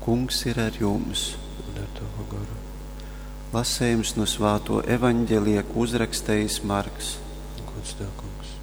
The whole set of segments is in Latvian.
Kungs ir ar jums. Un ar tavu garu. Lasējums no Svēto evaņģēlija, ko uzrakstījis Marks. Gods tev, kungs.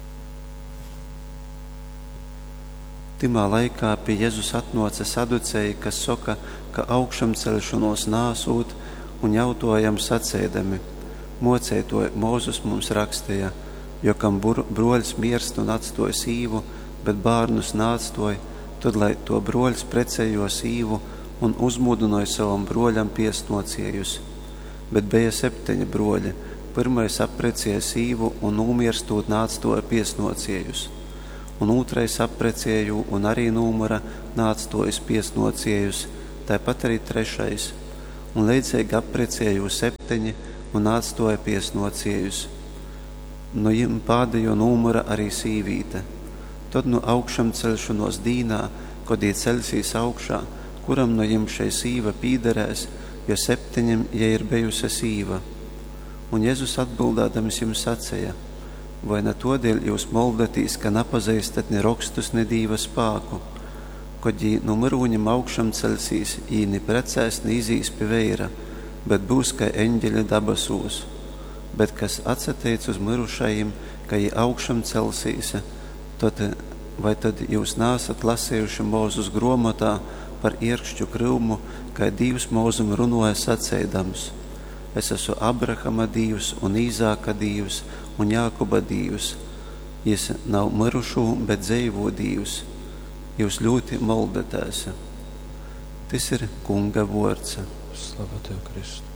Timā laikā pie Jēzus atnāca saducēji, kas saka, ka augšam celšanos nāsūt, un jautojam sacēdami: Mocētoji, Mūzes mums rakstīja, jo kam broļs mirst un atstoja sīvu, bet bārnus nāctoja, tad lai to broļs precējo sīvu un uzmudināja savam broļam piesnociejus. Bet bija 7 broļi. Pirmais apprecēja sīvu un numirstot nāctoja piesnociejus. Un otrais apprecēju un arī numura nāctojas piesnociejus, tāpat arī 3. Un līdzīgi apprecēju 7 un nāctoja piesnociejus. No viņiem pēdējo numura arī sīvīte. Tad no augšam celšanos dīnā, kad ie celsīs augšā, kuram no viņiem šai sīva pīderēs, jo 7 ja ir bijusi sīva. Un Jēzus atbildādams jums sacēja: vai ne todēļ jūs moldatīs, ka nepazīstat ne rakstus, ne Dieva spēku? Kad jī no mirūņiem augšam celsīs, jī ne precēs, ne izīs pie veira, bet būs kā eņģeļi dabasūs. Bet kas atsateic uz mirušajiem, ka jī augšam celsīs, tad jūs nesat lasējuši Mūzes grāmatā par ierkšķu krūmu, kā Dievs mūzum runāja sacēdams: es esmu Abrahama Dievs un Īzāka Dievs un Jākoba Dievs. Jis nav mirušu, bet dzīvo Dievs. Jūs ļoti moldatās. Tas ir Kunga vārds. Slava tev, Kristu.